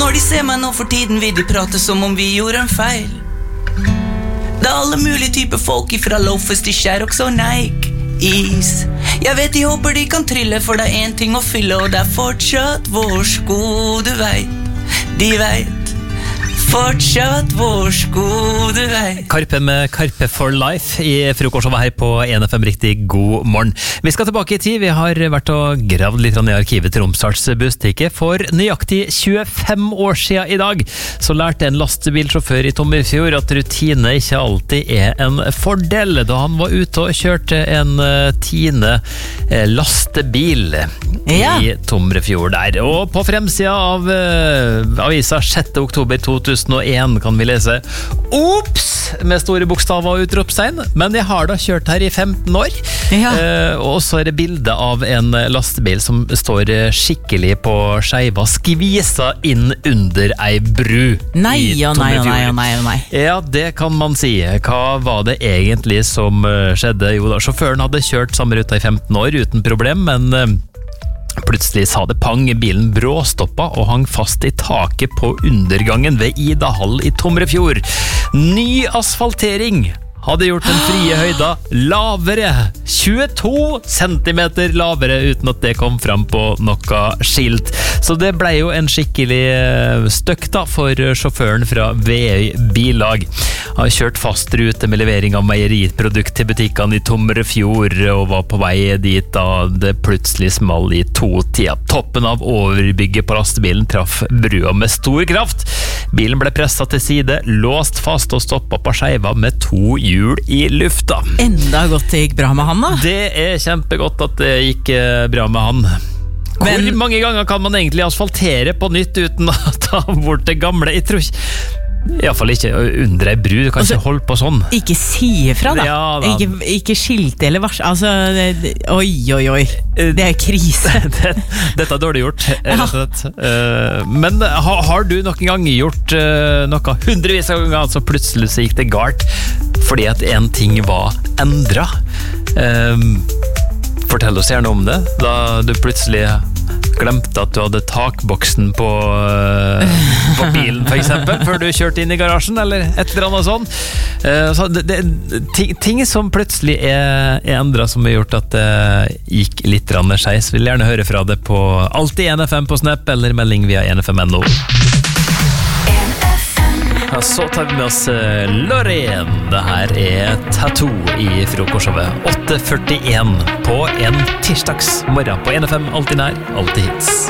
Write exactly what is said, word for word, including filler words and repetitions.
Når de ser meg nå for tiden vil de prate som om vi gjorde en feil. Det er alle mulige typer folk ifra loafers til Sherrox og Nike Is. Jeg vet de håper de kan trille, for det er en ting å fylle, og det er fortsatt vår sko, du vet. De vet fortsatt vår sko, du vet. Karpe med Karpe for Life i frokostshowet her på N F M. Riktig god morgen. Vi skal tilbake i tid. Vi har vært og gravd litt ned i arkivet til Romsdals Budstikke. For nøyaktig tjuefem år siden i dag så lærte en lastebilsjåfør i Tomrefjord at rutine ikke alltid er en fordel, da han var ute og kjørte en Tine lastebil ja. i Tomrefjord der. Og på fremsida av uh, avisa sjette oktober to tusen og en kan vi lese Ops! Med store bokstaver og utropstegn, men jeg har da kjørt her i femten år. Ja. Uh, og så er det bilde av en lastebil som står skikkelig på skeiva, skvisa inn under ei bru. Nei, og nei, og nei, og nei, og nei. Ja, det kan man si. Hva var det egentlig som skjedde? Jo da, sjåføren hadde kjørt samme ruta i femten år uten problem, men uh, plutselig sa det pang, bilen bråstoppa og hang fast i taket på undergangen ved Ida Hall i Tomrefjord. Ny asfaltering hadde gjort den frie høyda lavere, tjueto centimeter lavere, uten at det kom fram på noe skilt. Så det ble jo en skikkelig støkk da for sjåføren fra Veøy Bilag. Han har kjørt fast rute med levering av meieriprodukt til butikkene i Tomrefjord og var på vei dit da det plutselig small i to tida. Toppen av overbygget på lastebilen traff brua med stor kraft. Bilen ble presset til side, låst fast og stoppet på skeiva med to hjul i lufta. Enda godt det gikk bra med han da. Det er kjempegodt at det gikk bra med han. Hvor Men, mange ganger kan man egentlig asfaltere på nytt uten å ta bort det gamle? Jeg tror ikke... I hvert fall ikke under ei bru, du kan altså, ikke holde på sånn. Ikke si ifra da, ja, da. Ikke, ikke skilte eller vars. Altså, det, oi, oi, oi. Det er krise. det, dette er dårlig gjort, rett og slett. Ja. Men har, har du noen gang gjort noe hundrevis av ganger, så plutselig så gikk det galt fordi at en ting var endret? Um, fortell oss gjerne om det, da du plutselig glemte at du hadde takboksen på, uh, på bilen for eksempel, før du kjørte inn i garasjen eller et eller annet sånn. Uh, så det, det, ting, ting som plutselig er, er endret som har gjort at det gikk litt skeis. Vil gjerne høre fra det på Alltid N F M på Snap eller melding via N F M punktum no. Ja, så tar vi med oss uh, Loreen. Det her er Tattoo i frokostshowet åtte førtien på en tirsdags morgen på N F M. Alltid nær, alltid hits.